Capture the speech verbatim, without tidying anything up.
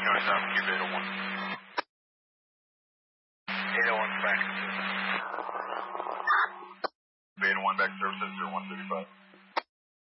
County South, Cube eight oh one. eight oh one back. eight oh one back services, zero one thirty-five.